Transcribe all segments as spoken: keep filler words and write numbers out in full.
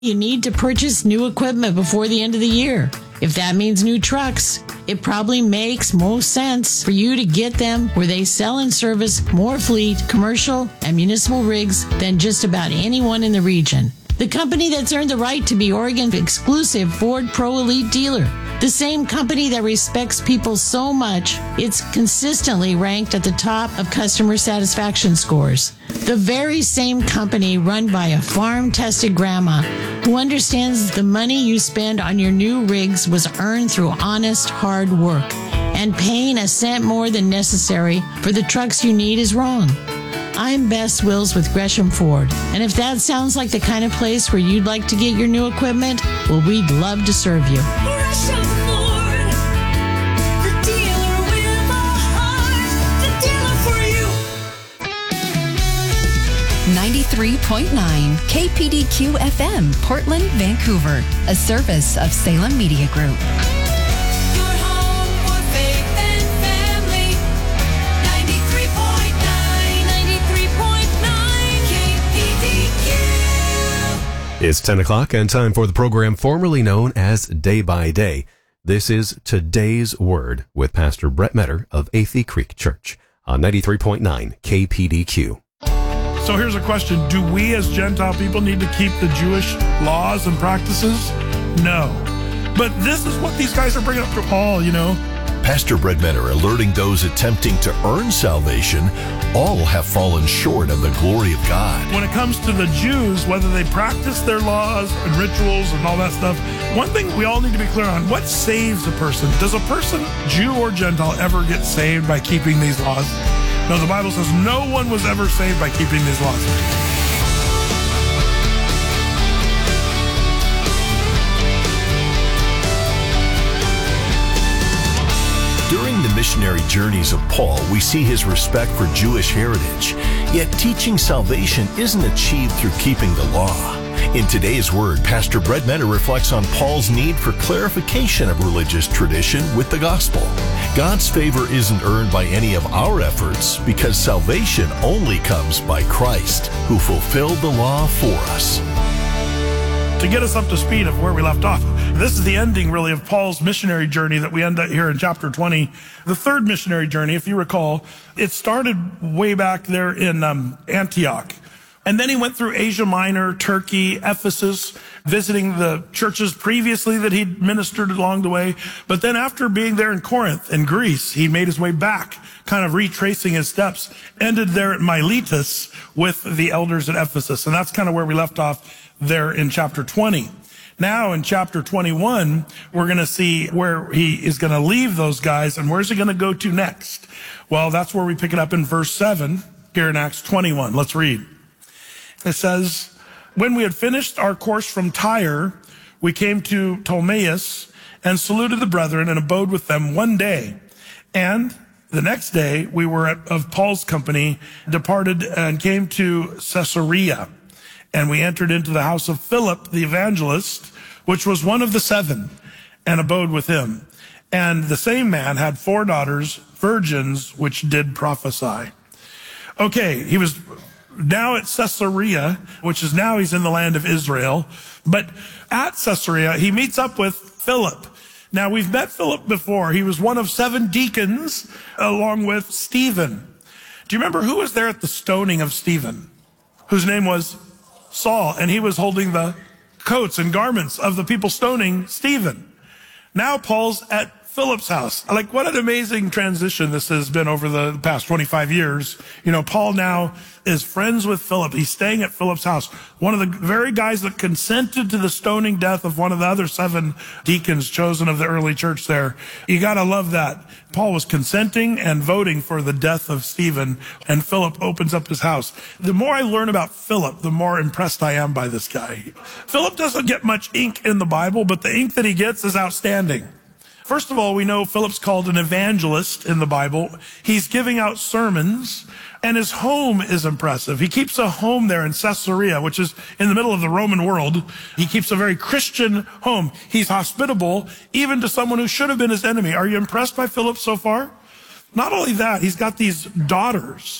You need to purchase new equipment before the end of the year. If that means new trucks, it probably makes most sense for you to get them where they sell and service more fleet, commercial, and municipal rigs than just about anyone in the region. The company that's earned the right to be Oregon's exclusive Ford Pro Elite dealer. The same company that respects people so much, it's consistently ranked at the top of customer satisfaction scores. The very same company run by a farm-tested grandma who understands the money you spend on your new rigs was earned through honest, hard work. And paying a cent more than necessary for the trucks you need is wrong. I'm Bess Wills with Gresham Ford, and if that sounds like the kind of place where you'd like to get your new equipment, well, we'd love to serve you. Gresham Ford, the dealer with a heart, the dealer for you. ninety-three point nine K P D Q F M, Portland, Vancouver, a service of Salem Media Group. It's ten o'clock and time for the program formerly known as Day by Day. This is Today's Word with Pastor Brett Metter of Athey Creek Church on ninety-three point nine K P D Q. So here's a question. Do we as Gentile people need to keep the Jewish laws and practices? No. But this is what these guys are bringing up to Paul, you know. Pastor Brett Metter alerting those attempting to earn salvation, all have fallen short of the glory of God. When it comes to the Jews, whether they practice their laws and rituals and all that stuff, one thing we all need to be clear on, what saves a person? Does a person, Jew or Gentile, ever get saved by keeping these laws? No, the Bible says no one was ever saved by keeping these laws. During the missionary journeys of Paul, we see his respect for Jewish heritage. Yet teaching salvation isn't achieved through keeping the law. In today's Word, Pastor Brett Metter reflects on Paul's need for clarification of religious tradition with the gospel. God's favor isn't earned by any of our efforts because salvation only comes by Christ, who fulfilled the law for us. To get us up to speed of where we left off, this is the ending, really, of Paul's missionary journey that we end up here in chapter twenty. The third missionary journey, if you recall, it started way back there in um, Antioch. And then he went through Asia Minor, Turkey, Ephesus, visiting the churches previously that he'd ministered along the way. But then after being there in Corinth and Greece, he made his way back, kind of retracing his steps, ended there at Miletus with the elders at Ephesus. And that's kind of where we left off there in chapter twenty. Now in chapter twenty-one, we're going to see where he is going to leave those guys and where's he going to go to next? Well, that's where we pick it up in verse seven here in Acts twenty-one. Let's read. It says, when we had finished our course from Tyre, we came to Ptolemais and saluted the brethren and abode with them one day. And the next day we were at, of Paul's company, departed and came to Caesarea. And we entered into the house of Philip the evangelist, which was one of the seven, and abode with him. And the same man had four daughters, virgins, which did prophesy. Okay, he was now at Caesarea, which is now he's in the land of Israel. But at Caesarea, he meets up with Philip. Now, we've met Philip before. He was one of seven deacons along with Stephen. Do you remember who was there at the stoning of Stephen? Whose name was Saul, and he was holding the coats and garments of the people stoning Stephen. Now Paul's at Philip's house. Like, what an amazing transition this has been over the past twenty-five years. You know, Paul now is friends with Philip. He's staying at Philip's house. One of the very guys that consented to the stoning death of one of the other seven deacons chosen of the early church there. You gotta love that. Paul was consenting and voting for the death of Stephen, and Philip opens up his house. The more I learn about Philip, the more impressed I am by this guy. Philip doesn't get much ink in the Bible, but the ink that he gets is outstanding. First of all, we know Philip's called an evangelist in the Bible. He's giving out sermons, and his home is impressive. He keeps a home there in Caesarea, which is in the middle of the Roman world. He keeps a very Christian home. He's hospitable, even to someone who should have been his enemy. Are you impressed by Philip so far? Not only that, he's got these daughters.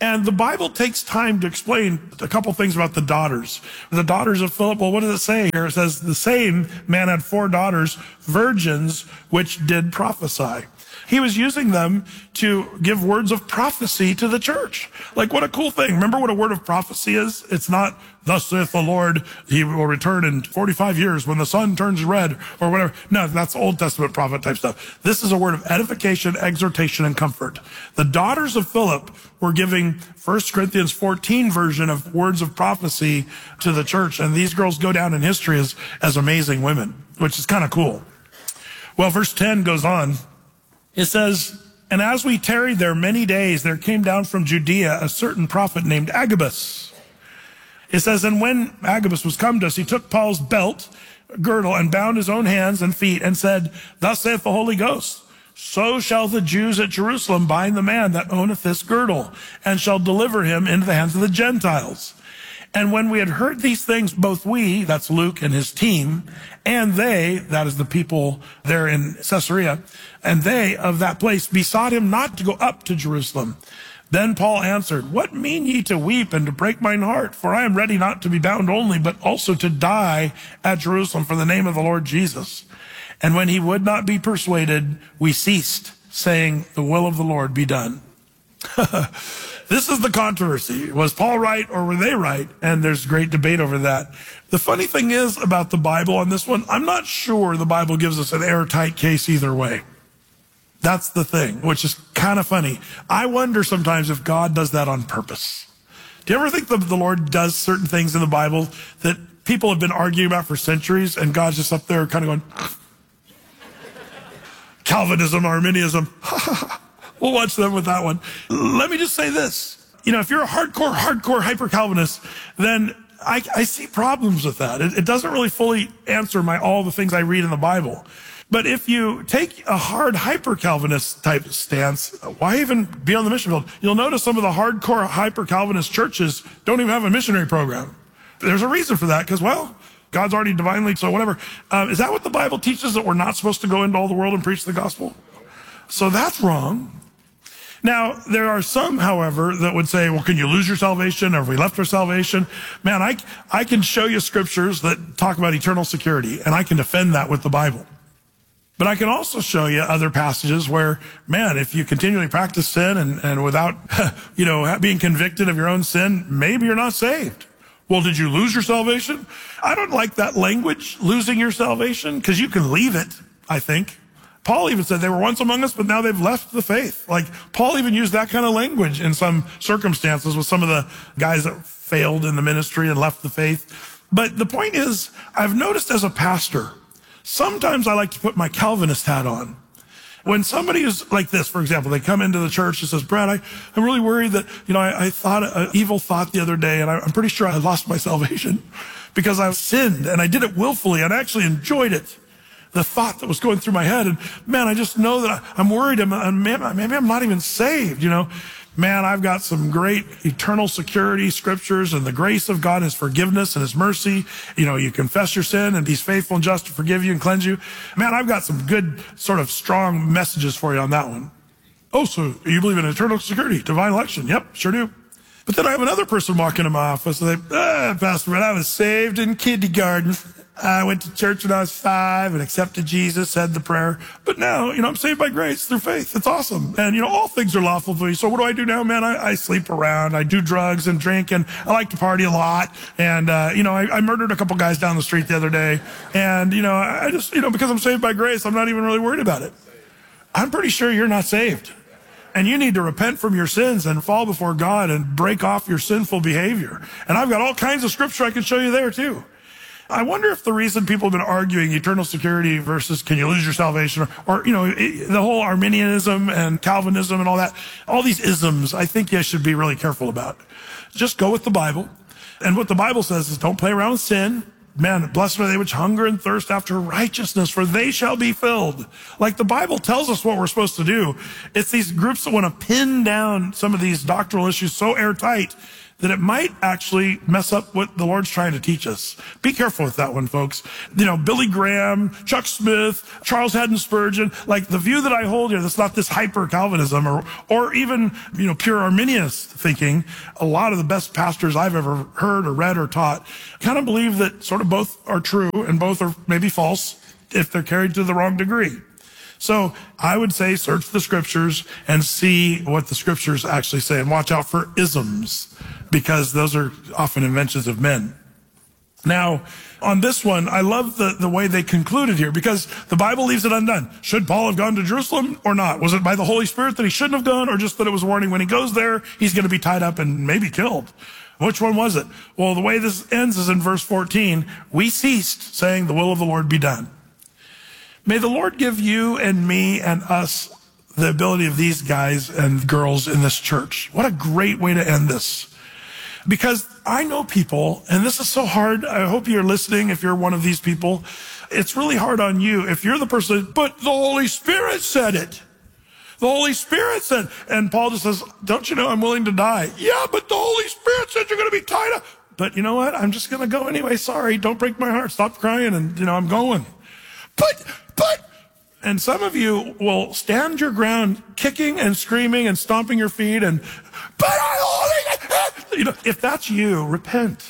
And the Bible takes time to explain a couple things about the daughters. The daughters of Philip, well, what does it say here? It says the same man had four daughters, virgins, which did prophesy. He was using them to give words of prophecy to the church. Like, what a cool thing. Remember what a word of prophecy is? It's not, thus saith the Lord, he will return in forty-five years when the sun turns red or whatever. No, that's Old Testament prophet type stuff. This is a word of edification, exhortation, and comfort. The daughters of Philip were giving First Corinthians fourteen version of words of prophecy to the church. And these girls go down in history as, as amazing women, which is kind of cool. Well, verse ten goes on. It says, and as we tarried there many days, there came down from Judea a certain prophet named Agabus. It says, and when Agabus was come to us, he took Paul's belt, girdle, and bound his own hands and feet, and said, thus saith the Holy Ghost, so shall the Jews at Jerusalem bind the man that owneth this girdle, and shall deliver him into the hands of the Gentiles. And when we had heard these things, both we, that's Luke and his team, and they, that is the people there in Caesarea, and they of that place besought him not to go up to Jerusalem. Then Paul answered, what mean ye to weep and to break mine heart? For I am ready not to be bound only, but also to die at Jerusalem for the name of the Lord Jesus. And when he would not be persuaded, we ceased, saying, the will of the Lord be done. This is the controversy. Was Paul right or were they right? And there's great debate over that. The funny thing is about the Bible on this one, I'm not sure the Bible gives us an airtight case either way. That's the thing, which is kind of funny. I wonder sometimes if God does that on purpose. Do you ever think the, the Lord does certain things in the Bible that people have been arguing about for centuries and God's just up there kind of going, Calvinism, Arminianism, we'll watch them with that one. Let me just say this. You know, if you're a hardcore, hardcore hyper-Calvinist, then I, I see problems with that. It, it doesn't really fully answer my all the things I read in the Bible. But if you take a hard hyper-Calvinist type stance, why even be on the mission field? You'll notice some of the hardcore hyper-Calvinist churches don't even have a missionary program. There's a reason for that, because, well, God's already divinely, so whatever. Um, is that what the Bible teaches, that we're not supposed to go into all the world and preach the gospel? So that's wrong. Now, there are some, however, that would say, well, can you lose your salvation? Or have we left our salvation? Man, I, I can show you scriptures that talk about eternal security, and I can defend that with the Bible. But I can also show you other passages where, man, if you continually practice sin and, and without, you know, being convicted of your own sin, maybe you're not saved. Well, did you lose your salvation? I don't like that language, losing your salvation, because you can leave it, I think. Paul even said they were once among us, but now they've left the faith. Like, Paul even used that kind of language in some circumstances with some of the guys that failed in the ministry and left the faith. But the point is, I've noticed as a pastor, sometimes I like to put my Calvinist hat on. When somebody is like this, for example, they come into the church and says, Brad, I, I'm really worried that, you know, I, I thought an evil thought the other day, and I, I'm pretty sure I lost my salvation because I sinned, and I did it willfully, and I actually enjoyed it. The thought that was going through my head, and man, I just know that I, I'm worried, and maybe I'm not even saved, you know. Man, I've got some great eternal security scriptures and the grace of God, his forgiveness and his mercy. You know, you confess your sin and he's faithful and just to forgive you and cleanse you. Man, I've got some good sort of strong messages for you on that one. Oh, so you believe in eternal security, divine election? Yep, sure do. But then I have another person walk into my office and they, ah, Pastor Brett, I was saved in kindergarten. I went to church when I was five and accepted Jesus, said the prayer. But now, you know, I'm saved by grace through faith. It's awesome. And, you know, all things are lawful for me. So what do I do now, man? I, I sleep around. I do drugs and drink, and I like to party a lot. And, uh, you know, I, I murdered a couple guys down the street the other day. And, you know, I just, you know, because I'm saved by grace, I'm not even really worried about it. I'm pretty sure you're not saved. And you need to repent from your sins and fall before God and break off your sinful behavior. And I've got all kinds of scripture I can show you there too. I wonder if the reason people have been arguing eternal security versus can you lose your salvation, or, or you know, it, the whole Arminianism and Calvinism and all that, all these isms, I think you should be really careful about. Just go with the Bible. And what the Bible says is don't play around with sin. Man, blessed are they which hunger and thirst after righteousness, for they shall be filled. Like the Bible tells us what we're supposed to do. It's these groups that want to pin down some of these doctrinal issues so airtight that it might actually mess up what the Lord's trying to teach us. Be careful with that one, folks. You know, Billy Graham, Chuck Smith, Charles Haddon Spurgeon, like the view that I hold here, that's not this hyper-Calvinism or, or even, you know, pure Arminianist thinking. A lot of the best pastors I've ever heard or read or taught kind of believe that sort of both are true and both are maybe false if they're carried to the wrong degree. So I would say search the scriptures and see what the scriptures actually say, and watch out for isms, because those are often inventions of men. Now, on this one, I love the, the way they concluded here, because the Bible leaves it undone. Should Paul have gone to Jerusalem or not? Was it by the Holy Spirit that he shouldn't have gone, or just that it was a warning when he goes there, he's going to be tied up and maybe killed? Which one was it? Well, the way this ends is in verse fourteen. We ceased, saying, the will of the Lord be done. May the Lord give you and me and us the ability of these guys and girls in this church. What a great way to end this. Because I know people, and this is so hard. I hope you're listening if you're one of these people. It's really hard on you if you're the person, but the Holy Spirit said it. The Holy Spirit said, and Paul just says, don't you know I'm willing to die? Yeah, but the Holy Spirit said you're going to be tied up. But you know what? I'm just going to go anyway. Sorry, don't break my heart. Stop crying, and you know, I'm going. But, but, and some of you will stand your ground kicking and screaming and stomping your feet and, but I only, you know, if that's you, repent.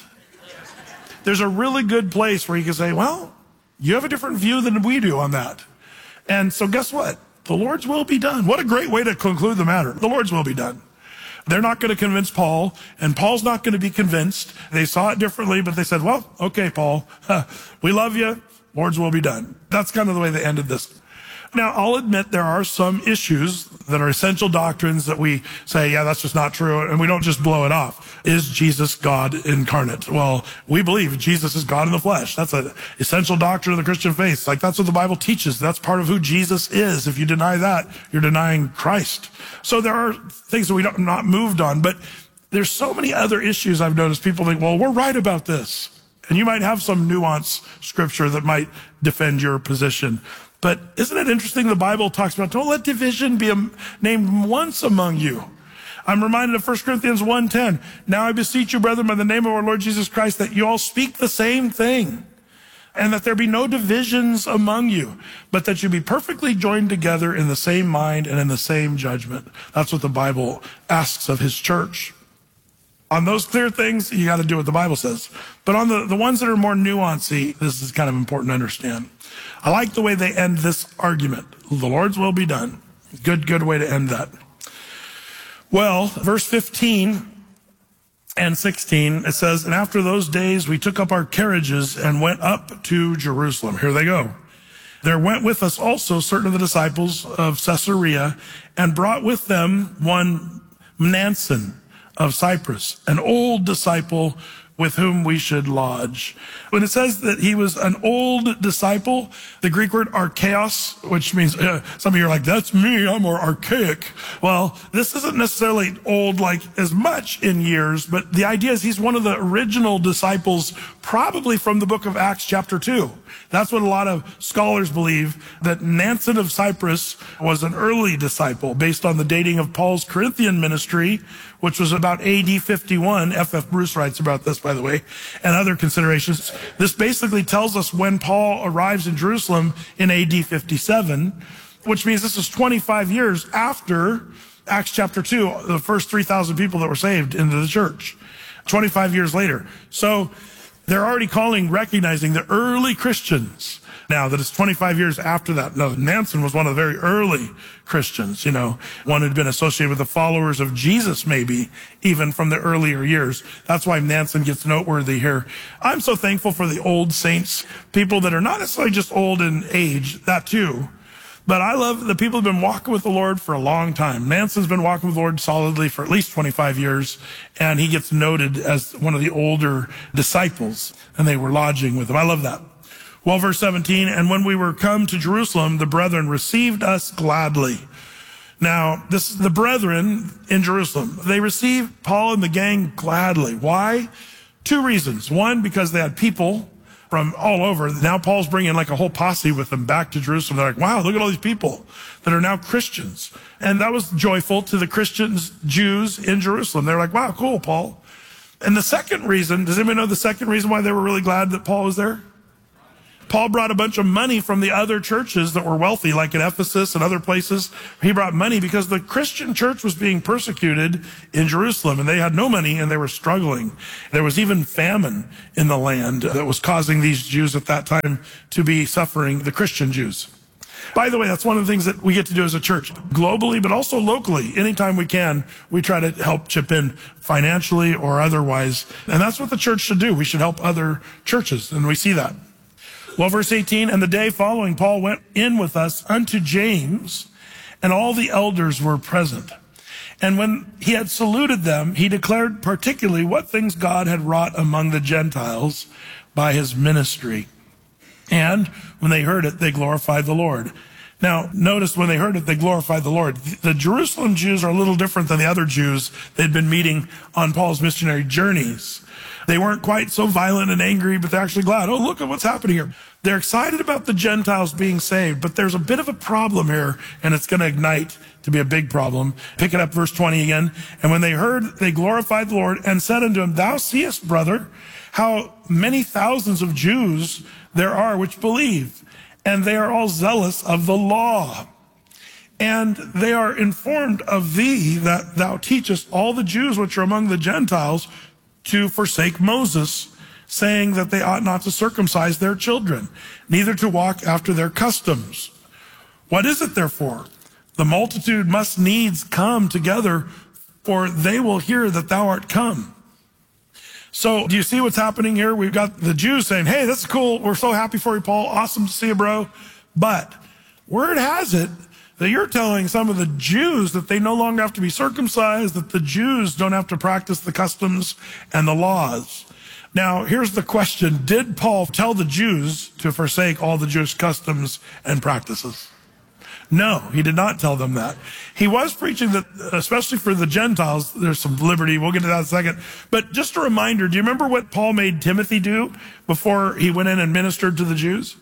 There's a really good place where you can say, well, you have a different view than we do on that. And so guess what? The Lord's will be done. What a great way to conclude the matter. The Lord's will be done. They're not going to convince Paul, and Paul's not going to be convinced. They saw it differently, but they said, well, okay, Paul, we love you. Lord's will be done. That's kind of the way they ended this. Now, I'll admit there are some issues that are essential doctrines that we say, yeah, that's just not true, and we don't just blow it off. Is Jesus God incarnate? Well, we believe Jesus is God in the flesh. That's an essential doctrine of the Christian faith. Like, that's what the Bible teaches. That's part of who Jesus is. If you deny that, you're denying Christ. So there are things that we don't not moved on, but there's so many other issues I've noticed. People think, well, we're right about this. And you might have some nuanced scripture that might defend your position. But isn't it interesting the Bible talks about, don't let division be named once among you. I'm reminded of First Corinthians one ten. Now I beseech you, brethren, by the name of our Lord Jesus Christ, that you all speak the same thing, and that there be no divisions among you, but that you be perfectly joined together in the same mind and in the same judgment. That's what the Bible asks of his church. On those clear things, you got to do what the Bible says. But on the, the ones that are more nuancey, this is kind of important to understand. I like the way they end this argument. The Lord's will be done. Good, good way to end that. Well, verse fifteen and sixteen, it says, and after those days, we took up our carriages and went up to Jerusalem. Here they go. There went with us also certain of the disciples of Caesarea, and brought with them one Mnason of Cyprus, an old disciple with whom we should lodge. When it says that he was an old disciple, the Greek word archaeos, which means, uh, some of you are like, that's me, I'm more archaic. Well, this isn't necessarily old like as much in years, but the idea is he's one of the original disciples, probably from the book of Acts chapter two. That's what a lot of scholars believe, that Mnason of Cyprus was an early disciple based on the dating of Paul's Corinthian ministry, which was about A D fifty-one. F F Bruce writes about this, by the way, and other considerations. This basically tells us when Paul arrives in Jerusalem in A D fifty-seven, which means this is twenty-five years after Acts chapter two, the first three thousand people that were saved into the church. twenty-five years later. So they're already calling, recognizing the early Christians. Now that it's twenty-five years after that. No, Mnason was one of the very early Christians, you know, one who'd been associated with the followers of Jesus, maybe even from the earlier years. That's why Mnason gets noteworthy here. I'm so thankful for the old saints, people that are not necessarily just old in age, that too. But I love the people who've been walking with the Lord for a long time. Mnanson's been walking with the Lord solidly for at least twenty-five years, and he gets noted as one of the older disciples, and they were lodging with him. I love that. Well, verse seventeen, and when we were come to Jerusalem, the brethren received us gladly. Now, this is the brethren in Jerusalem. They received Paul and the gang gladly. Why? Two reasons. One, because they had people from all over. Now Paul's bringing like a whole posse with them back to Jerusalem. They're like, wow, look at all these people that are now Christians. And that was joyful to the Christians, Jews in Jerusalem. They're like, wow, cool, Paul. And the second reason, does anybody know the second reason why they were really glad that Paul was there? Paul brought a bunch of money from the other churches that were wealthy, like in Ephesus and other places. He brought money because the Christian church was being persecuted in Jerusalem, and they had no money and they were struggling. There was even famine in the land that was causing these Jews at that time to be suffering, the Christian Jews. By the way, that's one of the things that we get to do as a church, globally, but also locally. Anytime we can, we try to help chip in financially or otherwise. And that's what the church should do. We should help other churches, and we see that. Well, verse eighteen, and the day following, Paul went in with us unto James, and all the elders were present. And when he had saluted them, he declared particularly what things God had wrought among the Gentiles by his ministry. And when they heard it, they glorified the Lord. Now, notice when they heard it, they glorified the Lord. The Jerusalem Jews are a little different than the other Jews they'd been meeting on Paul's missionary journeys. They weren't quite so violent and angry, but they're actually glad. Oh, look at what's happening here. They're excited about the Gentiles being saved, but there's a bit of a problem here, and it's going to ignite to be a big problem. Pick it up, verse twenty again. And when they heard, they glorified the Lord and said unto him, Thou seest, brother, how many thousands of Jews there are which believe, and they are all zealous of the law. And they are informed of thee that thou teachest all the Jews which are among the Gentiles to forsake Moses, saying that they ought not to circumcise their children, neither to walk after their customs. What is it therefore? The multitude must needs come together, for they will hear that thou art come. So do you see what's happening here? We've got the Jews saying, hey, that's cool. We're so happy for you, Paul. Awesome to see you, bro. But word has it that you're telling some of the Jews that they no longer have to be circumcised, that the Jews don't have to practice the customs and the laws. Now, here's the question. Did Paul tell the Jews to forsake all the Jewish customs and practices? No, he did not tell them that. He was preaching that, especially for the Gentiles, there's some liberty. We'll get to that in a second. But just a reminder, do you remember what Paul made Timothy do before he went in and ministered to the Jews?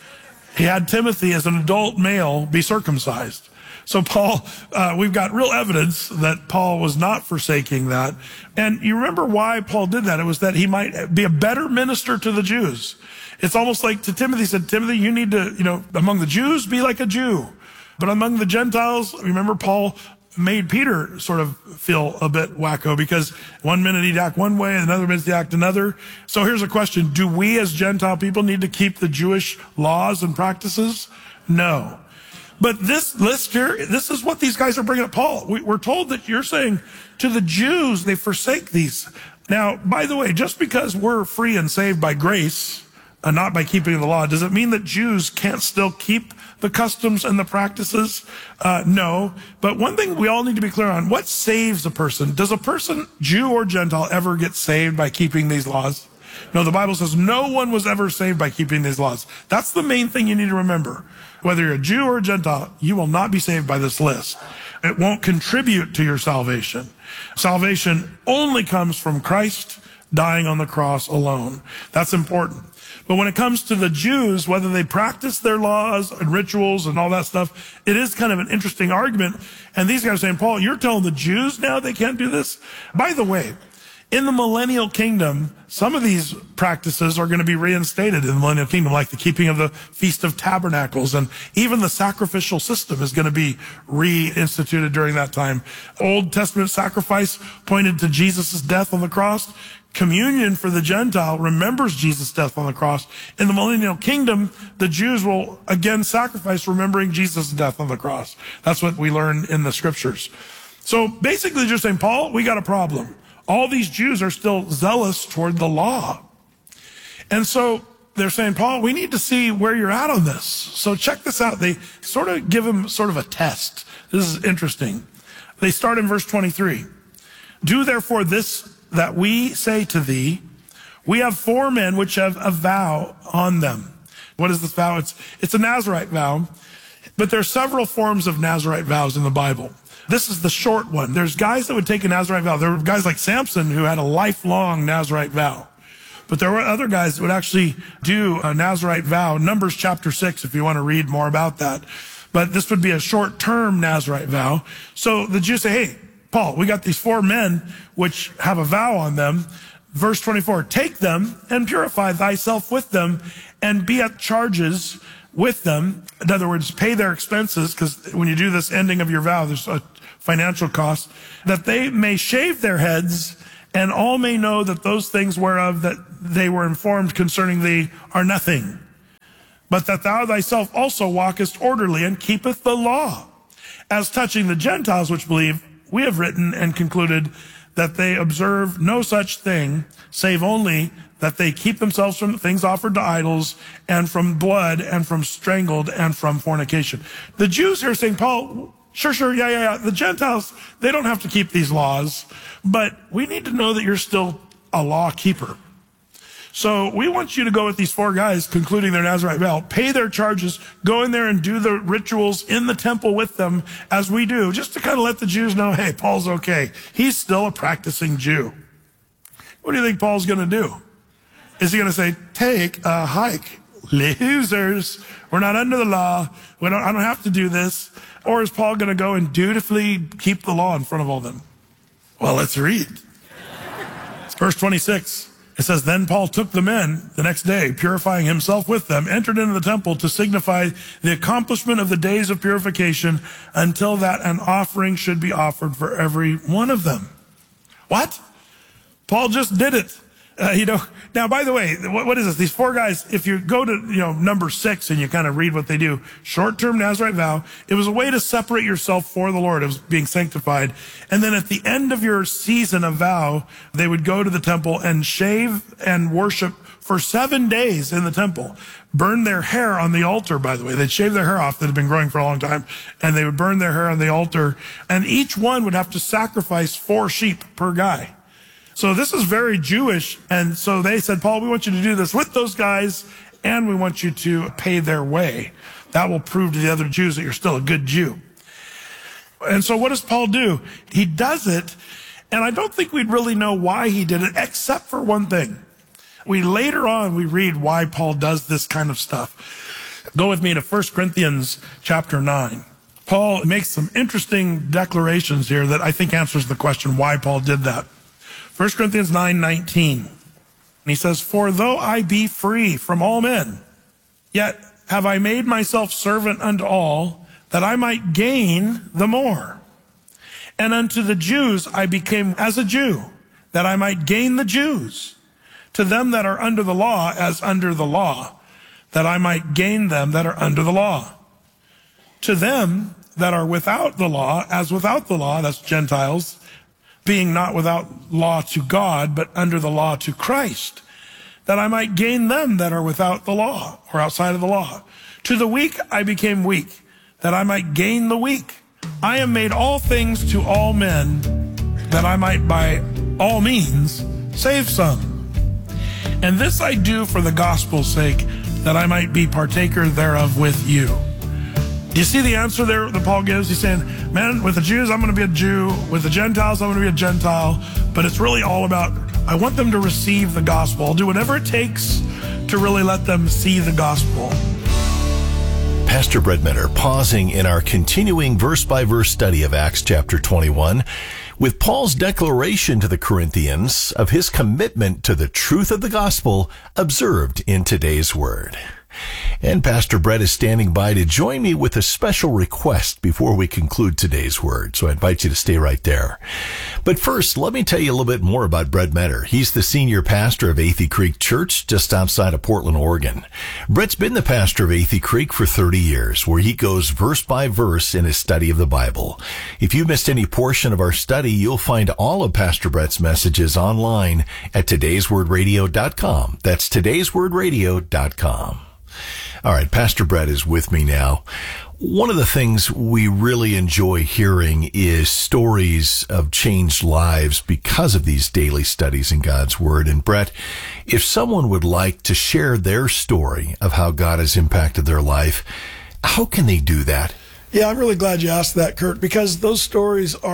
He had Timothy as an adult male be circumcised. So Paul, uh, we've got real evidence that Paul was not forsaking that. And you remember why Paul did that? It was that he might be a better minister to the Jews. It's almost like to Timothy, he said, Timothy, you need to, you know, among the Jews, be like a Jew. But among the Gentiles, remember Paul made Peter sort of feel a bit wacko because one minute he'd act one way and another minute he'd act another. So here's a question. Do we as Gentile people need to keep the Jewish laws and practices? No. But this list here, this is what these guys are bringing up. Paul, we, we're told that you're saying to the Jews, they forsake these. Now, by the way, just because we're free and saved by grace and not by keeping the law, does it mean that Jews can't still keep the customs and the practices? Uh, no. But one thing we all need to be clear on, what saves a person? Does a person, Jew or Gentile, ever get saved by keeping these laws? No, the Bible says no one was ever saved by keeping these laws. That's the main thing you need to remember. Whether you're a Jew or a Gentile, you will not be saved by this list. It won't contribute to your salvation. Salvation only comes from Christ dying on the cross alone. That's important. But when it comes to the Jews, whether they practice their laws and rituals and all that stuff, it is kind of an interesting argument. And these guys are saying, Paul, you're telling the Jews now they can't do this? By the way, in the millennial kingdom, some of these practices are going to be reinstated in the millennial kingdom, like the keeping of the Feast of Tabernacles, and even the sacrificial system is going to be reinstituted during that time. Old Testament sacrifice pointed to Jesus' death on the cross. Communion for the Gentile remembers Jesus' death on the cross. In the millennial kingdom, the Jews will again sacrifice remembering Jesus' death on the cross. That's what we learn in the scriptures. So basically just saying, Paul, we got a problem. All these Jews are still zealous toward the law. And so they're saying, Paul, we need to see where you're at on this. So check this out. They sort of give him sort of a test. This is interesting. They start in verse twenty-three. Do therefore this that we say to thee, we have four men which have a vow on them. What is this vow? It's, it's a Nazirite vow, but there are several forms of Nazirite vows in the Bible. This is the short one. There's guys that would take a Nazirite vow. There were guys like Samson who had a lifelong Nazirite vow. But there were other guys that would actually do a Nazirite vow. Numbers chapter six, if you want to read more about that. But this would be a short-term Nazirite vow. So the Jews say, hey, Paul, we got these four men which have a vow on them. Verse twenty-four, take them and purify thyself with them and be at charges with them. In other words, pay their expenses, because when you do this ending of your vow, there's a financial cost, that they may shave their heads, and all may know that those things whereof that they were informed concerning thee are nothing, but that thou thyself also walkest orderly and keepeth the law. As touching the Gentiles which believe, we have written and concluded that they observe no such thing, save only that they keep themselves from things offered to idols, and from blood, and from strangled, and from fornication. The Jews here are saying, Paul, sure, sure, yeah, yeah, yeah. The Gentiles, they don't have to keep these laws, but we need to know that you're still a law keeper. So we want you to go with these four guys concluding their Nazirite vow, pay their charges, go in there and do the rituals in the temple with them as we do, just to kind of let the Jews know, hey, Paul's okay. He's still a practicing Jew. What do you think Paul's going to do? Is he going to say, take a hike? Losers. We're not under the law. We don't, I don't have to do this. Or is Paul going to go and dutifully keep the law in front of all them? Well, let's read. Verse twenty-six. It says, then Paul took the men the next day, purifying himself with them, entered into the temple to signify the accomplishment of the days of purification, until that an offering should be offered for every one of them. What? Paul just did it. Uh, you know, now, by the way, what, what is this? These four guys, if you go to, you know, number six and you kind of read what they do, short-term Nazirite vow, it was a way to separate yourself for the Lord. It was being sanctified. And then at the end of your season of vow, they would go to the temple and shave and worship for seven days in the temple. Burn their hair on the altar, by the way. They'd shave their hair off that had been growing for a long time, and they would burn their hair on the altar. And each one would have to sacrifice four sheep per guy. So this is very Jewish, and so they said, Paul, we want you to do this with those guys, and we want you to pay their way. That will prove to the other Jews that you're still a good Jew. And so what does Paul do? He does it, and I don't think we'd really know why he did it, except for one thing. We later on, we read why Paul does this kind of stuff. Go with me to First Corinthians chapter nine. Paul makes some interesting declarations here that I think answers the question why Paul did that. First Corinthians nine nineteen. And he says, for though I be free from all men, yet have I made myself servant unto all, that I might gain the more. And unto the Jews I became as a Jew, that I might gain the Jews. To them that are under the law, as under the law, that I might gain them that are under the law. To them that are without the law, as without the law, that's Gentiles, being not without law to God, but under the law to Christ, that I might gain them that are without the law, or outside of the law. To the weak I became weak, that I might gain the weak. I am made all things to all men, that I might by all means save some. And this I do for the gospel's sake, that I might be partaker thereof with you. Do you see the answer there that Paul gives? He's saying, man, with the Jews, I'm going to be a Jew. With the Gentiles, I'm going to be a Gentile. But it's really all about, I want them to receive the gospel. I'll do whatever it takes to really let them see the gospel. Pastor Brett Metter pausing in our continuing verse-by-verse study of Acts chapter twenty-one with Paul's declaration to the Corinthians of his commitment to the truth of the gospel observed in today's word. And Pastor Brett is standing by to join me with a special request before we conclude today's word. So I invite you to stay right there. But first, let me tell you a little bit more about Brett Metter. He's the senior pastor of Athey Creek Church just outside of Portland, Oregon. Brett's been the pastor of Athey Creek for thirty years, where he goes verse by verse in his study of the Bible. If you missed any portion of our study, you'll find all of Pastor Brett's messages online at todays word radio dot com. That's todays word radio dot com. All right, Pastor Brett is with me now. One of the things we really enjoy hearing is stories of changed lives because of these daily studies in God's Word. And Brett, if someone would like to share their story of how God has impacted their life, how can they do that? Yeah, I'm really glad you asked that, Kurt, because those stories are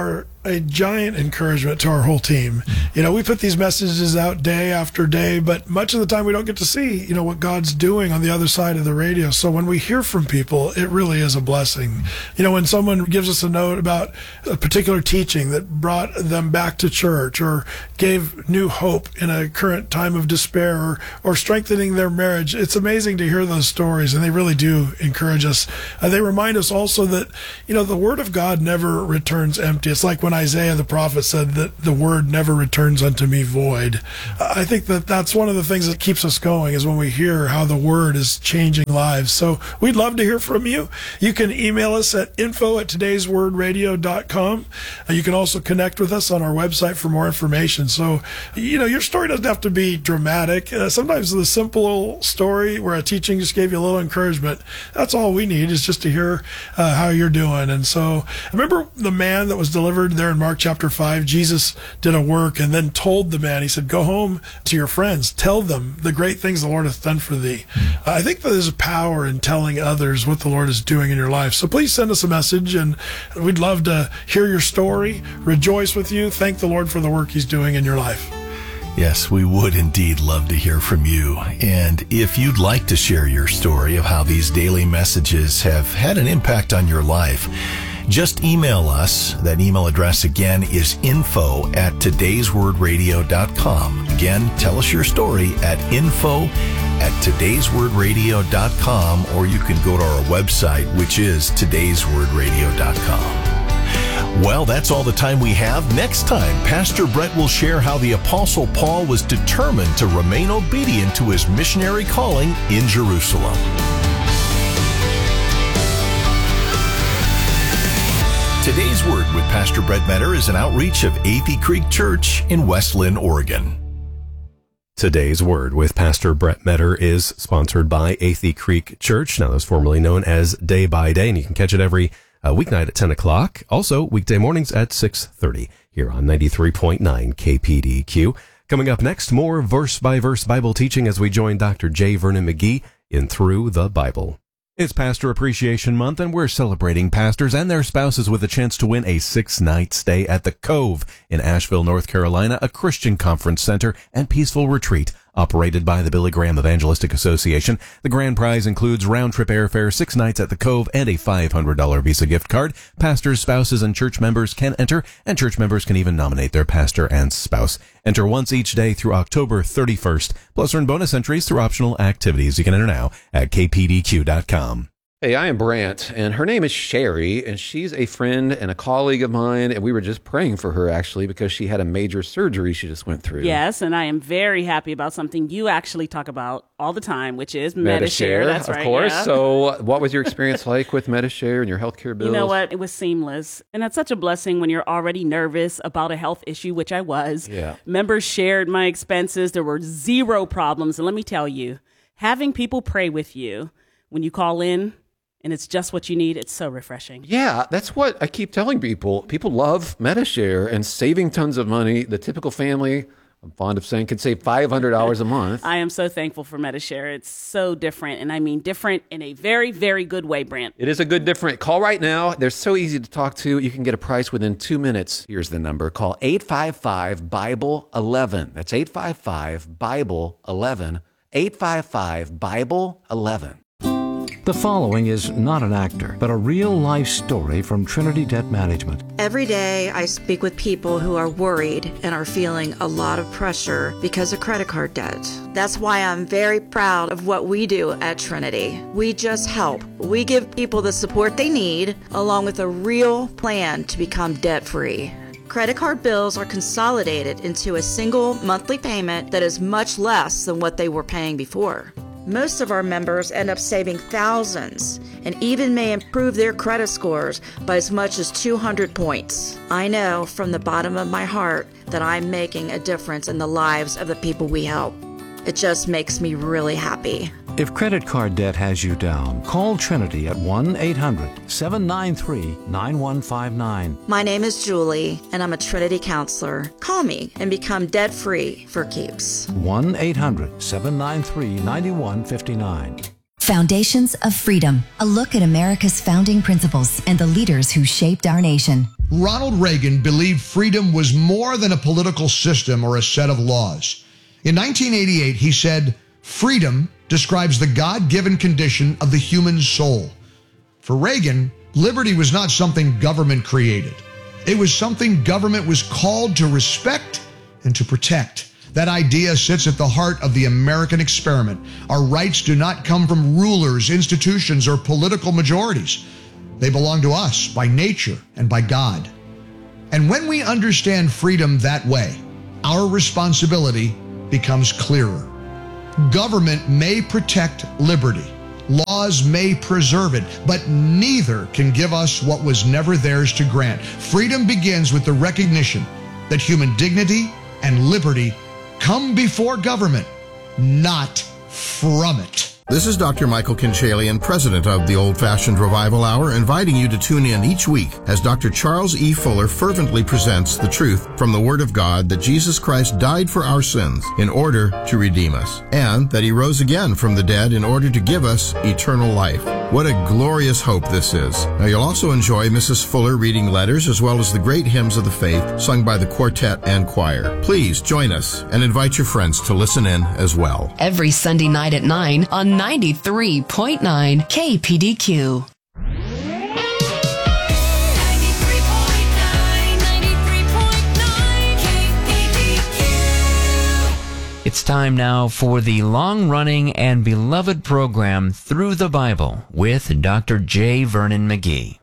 a giant encouragement to our whole team. You know, we put these messages out day after day, but much of the time we don't get to see, you know, what God's doing on the other side of the radio. So when we hear from people, it really is a blessing. You know, when someone gives us a note about a particular teaching that brought them back to church or gave new hope in a current time of despair or, or strengthening their marriage, it's amazing to hear those stories, and they really do encourage us. Uh, they remind us also that, you know, the Word of God never returns empty. It's like when Isaiah the prophet said that the Word never returns unto me void. I think that that's one of the things that keeps us going, is when we hear how the Word is changing lives. So we'd love to hear from you. You can email us at info at todays word radio dot com. Uh, you can also connect with us on our website for more information. So, you know, your story doesn't have to be dramatic. Uh, sometimes the simple story where a teaching just gave you a little encouragement, that's all we need, is just to hear uh, how you're doing. And so remember the man that was delivered there in Mark chapter five? Jesus did a work and then told the man, he said, go home to your friends, tell them the great things the Lord hath done for thee. Uh, I think that there's a power in telling others what the Lord is doing in your life. So please send us a message, and we'd love to hear your story, rejoice with you, thank the Lord for the work he's doing in your life. Yes, we would indeed love to hear from you. And if you'd like to share your story of how these daily messages have had an impact on your life, just email us. That email address again is info at todays word radio dot com. Again, tell us your story at info at todays word radio dot com, or you can go to our website, which is todays word radio dot com. Well, that's all the time we have. Next time, Pastor Brett will share how the Apostle Paul was determined to remain obedient to his missionary calling in Jerusalem. Today's Word with Pastor Brett Metter is an outreach of Athey Creek Church in West Lynn, Oregon. Today's Word with Pastor Brett Metter is sponsored by Athey Creek Church, now that's formerly known as Day by Day, and you can catch it every uh, weeknight at ten o'clock, also weekday mornings at six thirty here on ninety-three point nine K P D Q. Coming up next, more verse-by-verse Bible teaching as we join Doctor J. Vernon McGee in Through the Bible. It's Pastor Appreciation Month, and we're celebrating pastors and their spouses with a chance to win a six-night stay at the Cove in Asheville, North Carolina, a Christian conference center and peaceful retreat operated by the Billy Graham Evangelistic Association. The grand prize includes round-trip airfare, six nights at the Cove, and a five hundred dollars Visa gift card. Pastors, spouses, and church members can enter, and church members can even nominate their pastor and spouse. Enter once each day through October thirty-first, plus earn bonus entries through optional activities. You can enter now at k p d q dot com. Hey, I am Brant, and her name is Sherry, and she's a friend and a colleague of mine, and we were just praying for her, actually, because she had a major surgery she just went through. Yes, and I am very happy about something you actually talk about all the time, which is Medi-Share. Medi-Share, That's of right, course. yeah. So what was your experience like with Medi-Share and your healthcare bills? You know what? It was seamless, and that's such a blessing when you're already nervous about a health issue, which I was. Yeah. Members shared my expenses. There were zero problems, and let me tell you, having people pray with you when you call in, and it's just what you need, it's so refreshing. Yeah, that's what I keep telling people. People love Medi-Share and saving tons of money. The typical family, I'm fond of saying, can save five hundred dollars a month. I am so thankful for Medi-Share. It's so different, and I mean different in a very, very good way, Brant. It is a good different. Call right now. They're so easy to talk to. You can get a price within two minutes. Here's the number. Call eight five five, Bible eleven. That's eight five five, Bible eleven. eight five five, Bible eleven. The following is not an actor, but a real-life story from Trinity Debt Management. Every day I speak with people who are worried and are feeling a lot of pressure because of credit card debt. That's why I'm very proud of what we do at Trinity. We just help. We give people the support they need, along with a real plan to become debt-free. Credit card bills are consolidated into a single monthly payment that is much less than what they were paying before. Most of our members end up saving thousands and even may improve their credit scores by as much as two hundred points. I know from the bottom of my heart that I'm making a difference in the lives of the people we help. It just makes me really happy. If credit card debt has you down, call Trinity at one eight hundred, seven nine three, nine one five nine. My name is Julie, and I'm a Trinity counselor. Call me and become debt-free for keeps. one eight hundred, seven nine three, nine one five nine. Foundations of Freedom, a look at America's founding principles and the leaders who shaped our nation. Ronald Reagan believed freedom was more than a political system or a set of laws. In nineteen eighty-eight, he said, "Freedom describes the God-given condition of the human soul." For Reagan, liberty was not something government created. It was something government was called to respect and to protect. That idea sits at the heart of the American experiment. Our rights do not come from rulers, institutions, or political majorities. They belong to us by nature and by God. And when we understand freedom that way, our responsibility becomes clearer. Government may protect liberty. Laws may preserve it, but neither can give us what was never theirs to grant. Freedom begins with the recognition that human dignity and liberty come before government, not from it. This is Doctor Michael Kinchalian, president of the Old Fashioned Revival Hour, inviting you to tune in each week as Doctor Charles E. Fuller fervently presents the truth from the Word of God that Jesus Christ died for our sins in order to redeem us, and that He rose again from the dead in order to give us eternal life. What a glorious hope this is. Now, you'll also enjoy Missus Fuller reading letters as well as the great hymns of the faith sung by the quartet and choir. Please join us and invite your friends to listen in as well. Every Sunday night at nine on ninety-three point nine K P D Q. It's time now for the long-running and beloved program Through the Bible with Doctor J. Vernon McGee.